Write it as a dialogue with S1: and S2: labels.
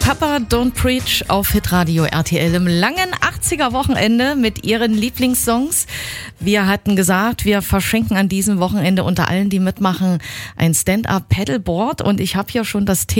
S1: Papa Don't Preach auf Hitradio RTL im langen 80er-Wochenende mit ihren Lieblingssongs. Wir hatten gesagt, wir verschenken an diesem Wochenende unter allen, die mitmachen, ein Stand-Up-Paddleboard und ich habe hier schon das Thema